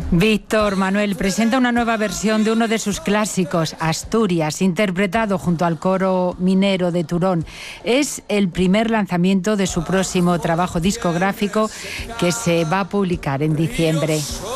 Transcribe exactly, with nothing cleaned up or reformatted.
Víctor Manuel presenta una nueva versión de uno de sus clásicos, Asturias, interpretado junto al coro minero de Turón. Es el primer lanzamiento de su próximo trabajo discográfico que se va a publicar en diciembre.